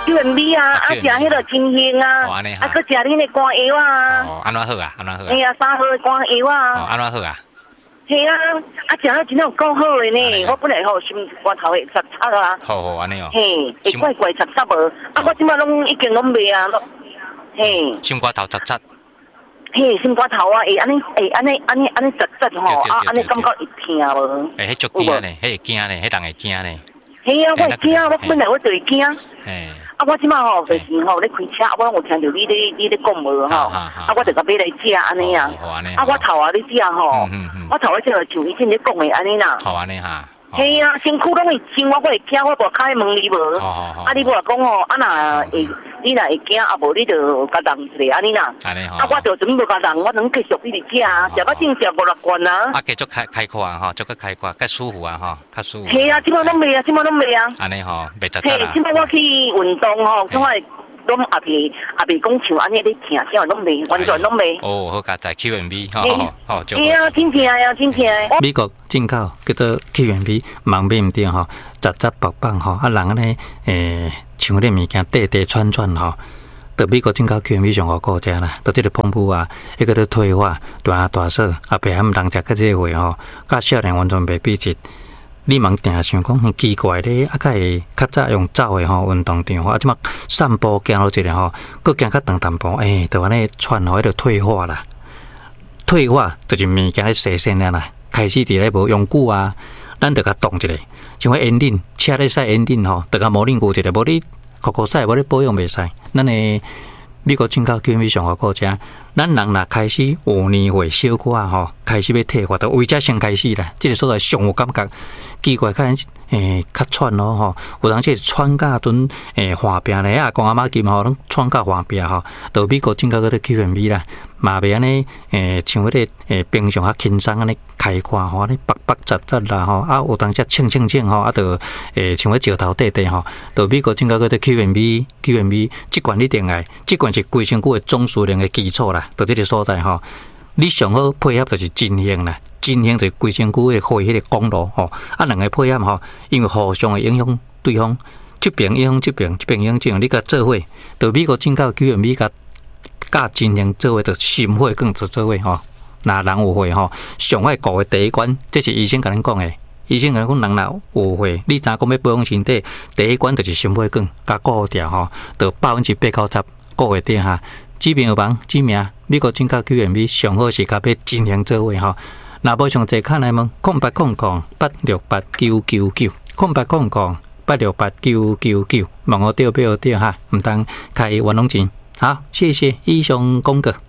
QMB 啊，食迄个金星啊，搁食恁的肝药啊。 哦，安怎好啊？安怎好啊？ 哎呀，3号的肝药啊。 哦，安怎好啊？ 系啊，食了真有够好的呢。我本来心肝头会插插啊。 好，安尼哦。 嘿，会怪怪插插无，我即摆拢已经拢袂啊。嘿。 心肝头插插。 嘿，心肝头啊，安尼扎吼，安尼感觉会疼无？ 迄足惊呢，迄会惊呢，迄人会惊呢。 嘿啊，我会惊，我本来我就会惊。 嘿。 我即摆吼就是吼咧开车，我有听到你咧讲无吼，我就甲买来食安尼啊。我头啊咧食吼，我头啊即个像以前咧讲的安尼啦。 好安尼哈。 嘿啊，身躯拢会震，我会惊，我无开问你无？你无讲吼，若会。你若会惊，无你就甲人一下安尼啦。 安尼吼。 我就准无甲人，我能继续你哋食啊，食到正食5-6罐啊。 继续开阔啊吼，足个开阔，较舒服啊吼，较舒服。 系啊，即摆拢未啊，即摆拢未啊。 安尼吼，袂杂杂啦。 即摆我去运动吼，总系拢也袂讲像安尼咧疼，即拢未，完全拢未。 哦，好佳在 QMB 吼， 系啊，真疼啊，真疼。 美国进口叫做 QMB， 盲面顶吼，杂杂薄薄吼，人安尼像迄个物件地串串吼，到美国进口 QMB 上好顾食啦，到即个澎湖啊，迄个退化大嫂白含人食到即个货吼，甲少年完全袂比值。你茫定想讲很奇怪咧，甲会较早用走的吼运动场，即马散步行落一个吼，佫行较长淡薄，就安尼串吼，迄个退化啦。退化就是物件咧洗身啦，开始伫咧无用久啊，咱着甲动一下，像个烟顶，车咧驶烟顶吼，着甲磨练过一下，无你酷驶，无你保养袂使。咱诶美国进口 QMB 上好顾食，咱人若开始有年岁小可吼，开始要退化，着为遮先开始啦。即个所在上有感觉，奇怪较较喘咯吼，有人即喘甲阵患病咧，公阿妈金吼，拢喘甲患病吼，着美国进口个 QMB 啦。嘛袂安尼，像迄个平常较轻松安尼开阔吼，安尼白白杂杂啦吼，有当只清吼，就像迄石头块块吼，就美国进口个QMB，即款你定爱，即款是规身躯的总数量的基础啦，就即个所在吼。你上好配合就是真型啦，真型就是规身躯的火迄个公路吼，两个配合吼，因为互相的影响对方，这边影响这边，这边影响这边，你甲做伙，就美国进口 QMB 甲真型做伙，就心火更做伙吼。若人有火吼，上爱顾的第一关，这是医生甲恁讲的。医生甲恁讲，人若有火，你知讲要保养身体，第一关就是心火更，甲顾掉吼，就8%到10%顾会掉哈。指名有帮指名，美国进口 QMB 上好是甲要真型做伙吼。若无上侪看来问0800-868-999，0800-868-999，问我对不对哈？唔当开冤枉钱。好，谢谢以上公告。